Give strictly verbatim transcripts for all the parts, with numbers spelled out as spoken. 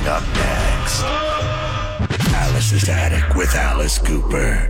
up next. Alice's Attic with Alice Cooper.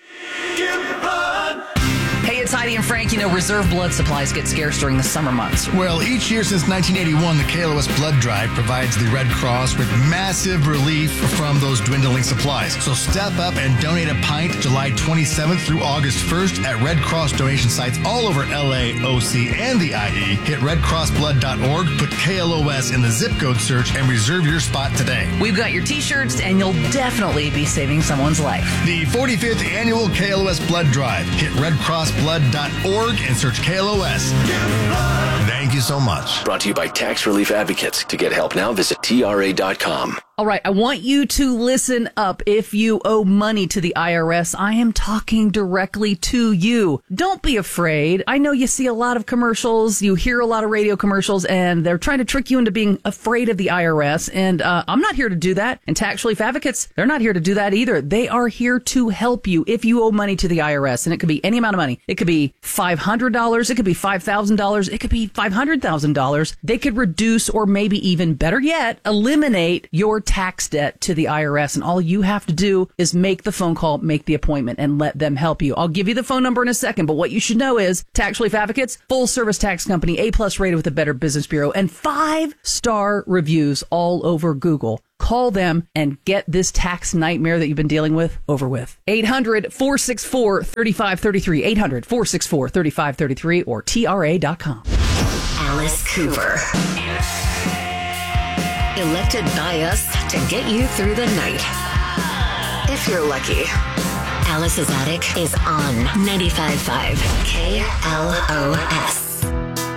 Hey, it's Heidi and Frank. You know, reserve blood supplies get scarce during the summer months. Well, each year since nineteen eighty-one, the K L O S Blood Drive provides the Red Cross with massive relief from those dwindling supplies. So step up and donate a pint July twenty-seventh through August first at Red Cross donation sites all over L A, O C, and the I E. Hit red cross blood dot org, put K L O S in the zip code search, and reserve your spot today. We've got your t-shirts, and you'll definitely be saving someone's life. The forty-fifth Annual K L O S Blood Drive. Hit red cross blood dot org and search K L O S. Thank you so much. Brought to you by Tax Relief Advocates. To get help now, visit T R A dot com. All right, I want you to listen up. If you owe money to the I R S, I am talking directly to you. Don't be afraid. I know you see a lot of commercials, you hear a lot of radio commercials, and they're trying to trick you into being afraid of the I R S. And uh, I'm not here to do that. And Tax Relief Advocates, they're not here to do that either. They are here to help you if you owe money to the I R S. And it could be any amount of money. It could be five hundred dollars. It could be five thousand dollars. It could be five hundred thousand dollars. They could reduce, or maybe even better yet, eliminate your tax debt to the I R S. And all you have to do is make the phone call, make the appointment, and let them help you. I'll give you the phone number in a second, but what you should know is Tax Relief Advocates, full service tax company, A-plus rated with the Better Business Bureau, and five-star reviews all over Google. Call them and get this tax nightmare that you've been dealing with over with. eight hundred, four six four, three five three three. eight hundred, four six four, three five three three or T R A dot com. Alice Cooper. Elected by us to get you through the night. If you're lucky. Alice's Attic is on ninety-five point five K L O S.